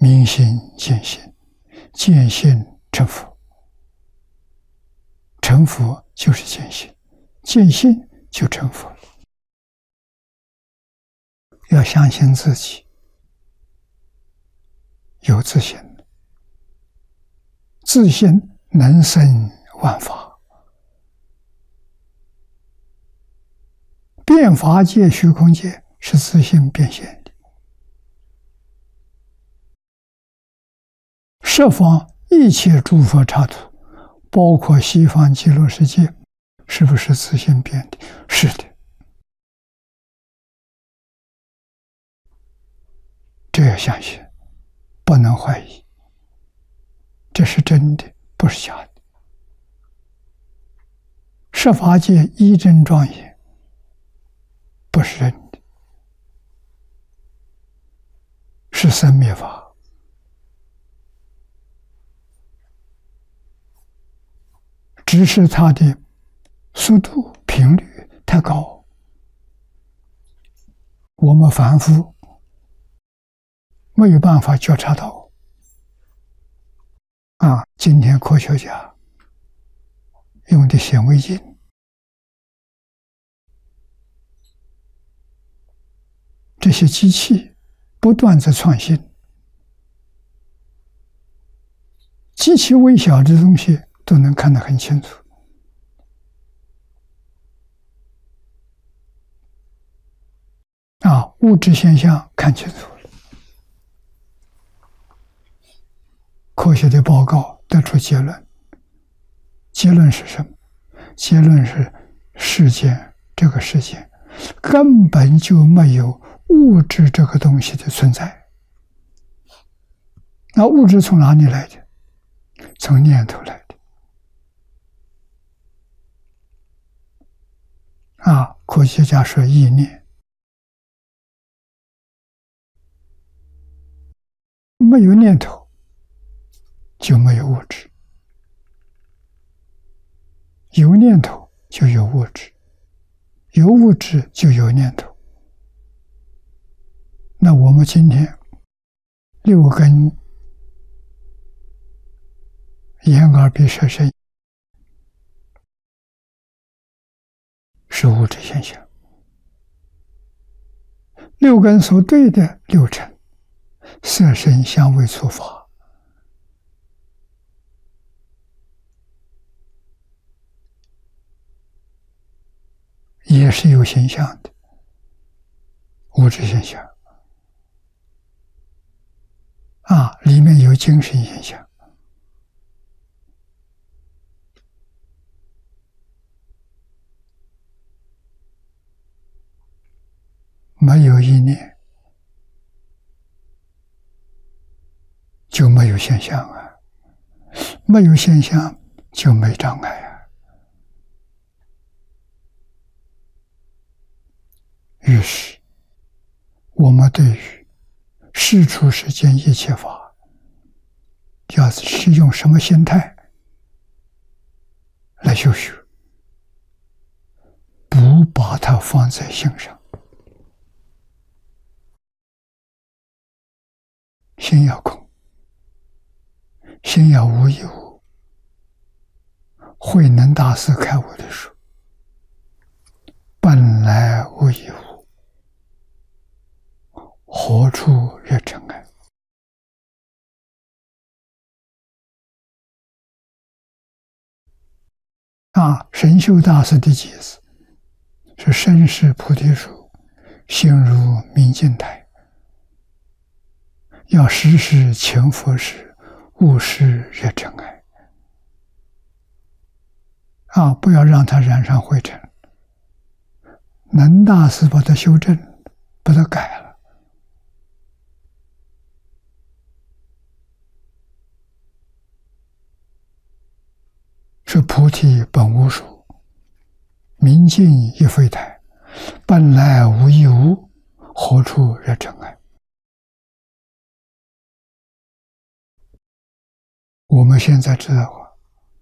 明心见性，见性成佛。成佛就是见性，见性就成佛了。要相信自己有自信，自信能生万法，变法界、虚空界是自信变现的。十方一切诸佛刹土，包括西方极乐世界，是不是自信变的？是的。这要相信，不能怀疑，这是真的，不是假的。十法界一真庄严，不是真的，是生灭法。只是它的速度、频率太高，我们凡夫没有办法觉察到。今天科学家用的显微镜，这些机器不断在创新，极其微小的东西都能看得很清楚。物质现象看清楚了，科学的报告得出结论。结论是什么？结论是这个世界根本就没有物质这个东西的存在。那物质从哪里来的？从念头来的。科学家说意念，没有念头就没有物质，有念头就有物质，有物质就有念头。那我们今天六根眼耳鼻舌身是物质现象，六根所对的六尘，色声香味触法，也是有现象的物质现象。里面有精神现象。没有意念就没有现象没有现象就没障碍于是我们对于世出世间一切法，要是用什么心态来修学，不把它放在心上。心要空，心要无一物。慧能大师开悟的说：“本来无一物，何处惹尘埃？”神秀大师的偈子是：“身是菩提树，心如明镜台。要时时勤拂拭，勿使惹尘埃。”不要让它染上灰尘。能大师把它修正，把它改了。是菩提本无树，明镜亦非台，本来无一物，何处惹尘埃？我们现在知道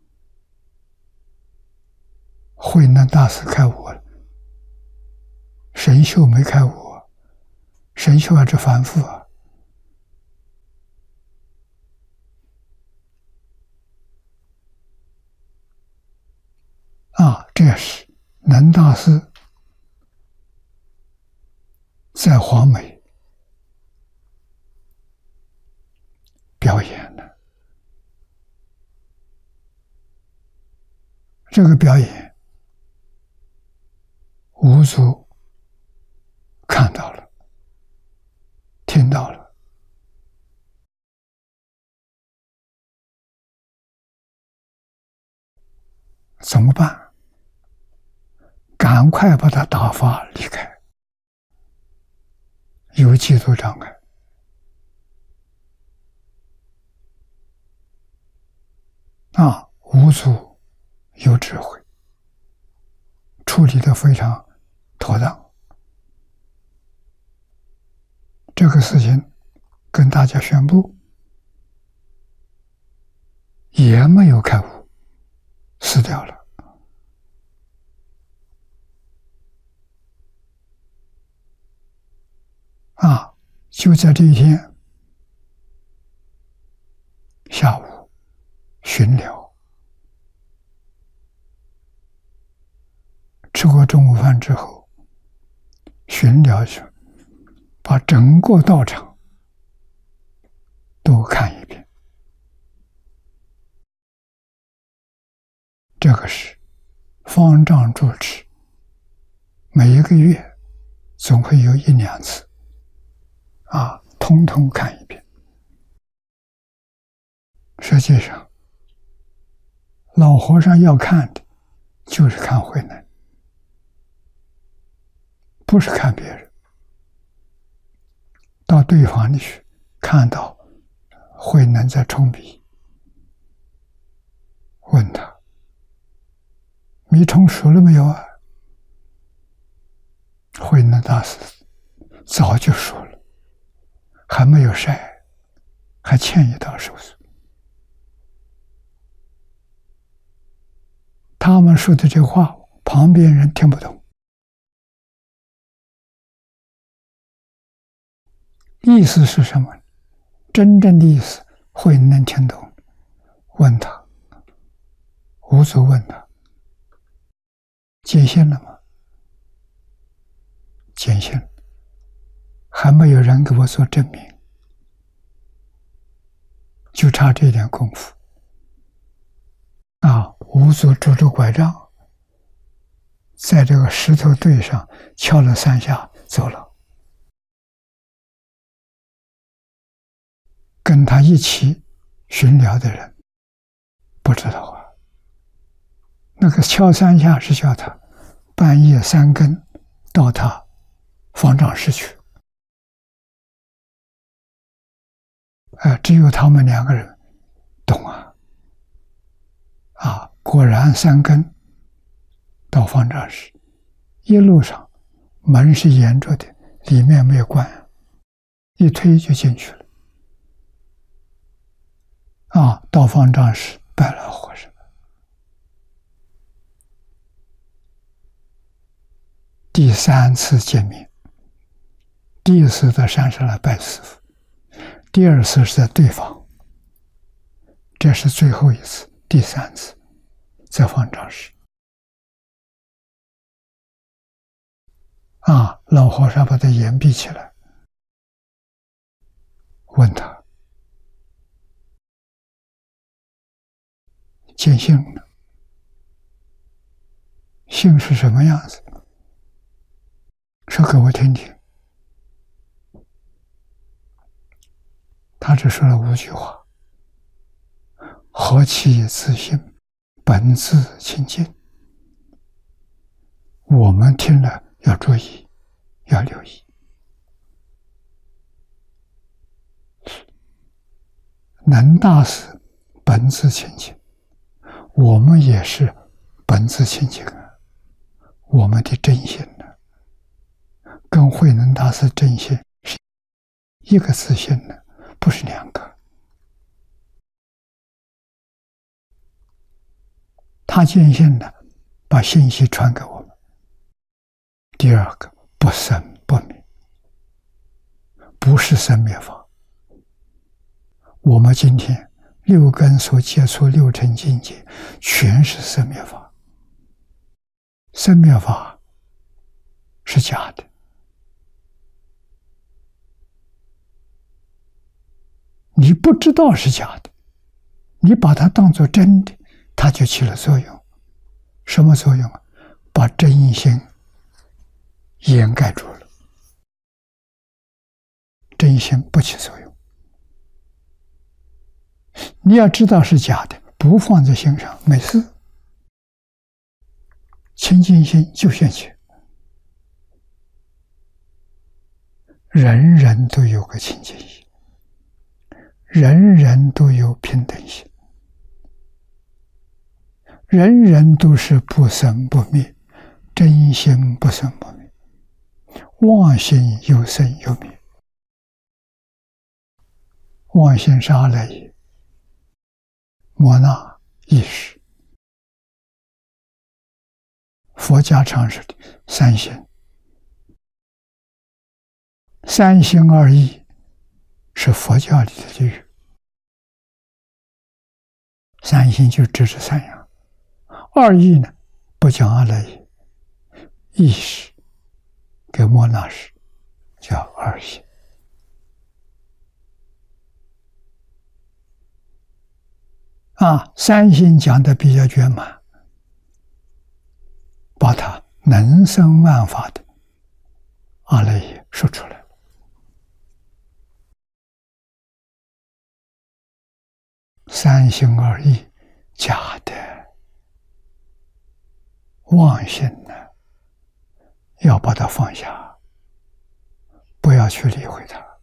慧能大师开悟了，神秀没开悟，神秀还是凡夫这是能大师在黄梅表演的。这个表演，五祖看到了，听到了，怎么办？赶快把他打发离开，有嫉妒障碍。五祖有智慧，处理得非常妥当。这个事情跟大家宣布，也没有开悟，死掉了。就在这一天下午巡疗，吃过中午饭之后，巡疗去，把整个道场都看一遍。这个是方丈主持，每一个月总会有1、2次，通通看一遍。实际上，老和尚要看的就是看慧能，不是看别人。到对方里去，看到慧能在冲笔，问他：“你冲熟了没有啊？”慧能大师早就熟了，还没有晒，还欠一道手续。他们说的这话，旁边人听不懂。意思是什么？真正的意思，慧能听懂。问他，五祖问他：“见性了吗？”见性，还没有人给我做证明，就差这点功夫。五祖拄着拐杖，在这个石头堆上敲了3下，走了。跟他一起巡疗的人不知道那个敲3下是叫他半夜3更到他方丈室去。只有他们2个人懂果然3更到方丈室，一路上门是严着的，里面没有关，一推就进去了。到方丈室拜了和尚。第3次见面，第1次在山上来拜师父，第2次是在对方，这是最后一次，第3次在方丈室。老和尚把他眼闭起来，问他见性了，性是什么样子？说给我听听。他只说了5句话：何其自性，本自清净。我们听了要注意，要留意。能大师本自清净，我们也是本自清净我们的真心跟慧能大师真心是一个自性不是2个。他见性把信息传给我们。第2个，不生不灭，不是生灭法。我们今天6根所接触6尘境界，全是生灭法。 生灭法是假的，你不知道是假的，你把它当作真的，它就起了作用。什么作用啊？把真心掩盖住了，真心不起作用。你要知道是假的，不放在心上，没事，清净心就现前。人人都有个清净心，人人都有平等心，人人都是不生不灭，真心不生不灭，妄心有生有灭。妄心是阿赖耶，摩那意识。佛家常说的三心，三心二意是佛教里的语。三心就指这三样，二意呢不讲阿赖耶，意识跟摩那识叫二心。三心讲的比较圆满，把它能生万法的阿赖耶说出来了。三心二意，假的，妄心呢，要把它放下，不要去理会它。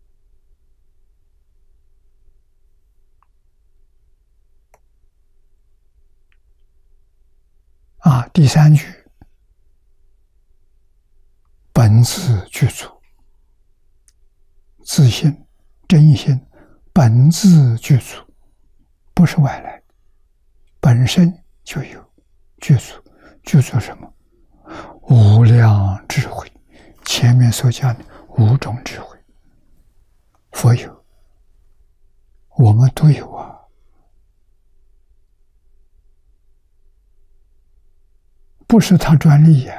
第三句，本自具足，自性、真心，本自具足，不是外来的，本身就有具足。具足什么？无量智慧。前面所讲的5种智慧，佛有，我们都有啊。不是他专利呀，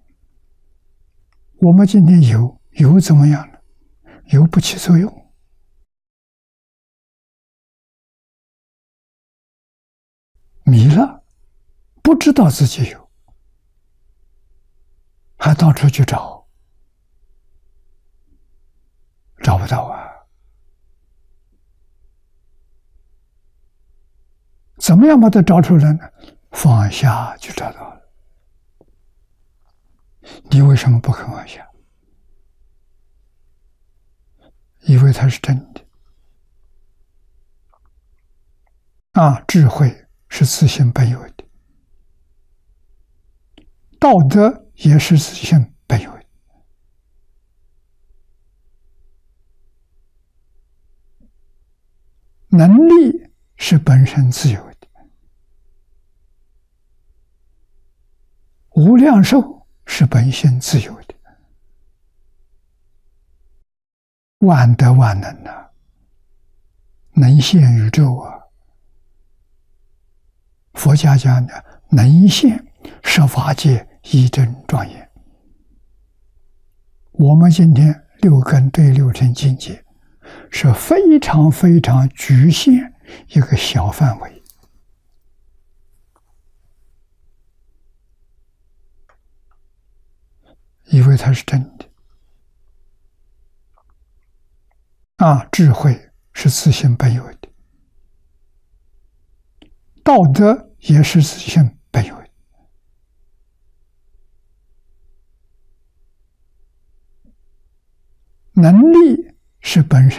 我们今天有怎么样呢？有不起作用，迷了，不知道自己有，还到处去找，找不到啊。怎么样把它找出来呢？放下就找到了。你为什么不肯放下？以为它是真的。智慧是自性本有的，道德也是自性本有的。能力是本身自由的，无量寿是本性自由的，万德万能啊，能现宇宙啊。佛家讲的能现十法界一真庄严。我们今天六根对六尘境界是非常非常局限一个小范围，以为它是真的。智慧是自性本有的，道德也是自性本有的。能力是本身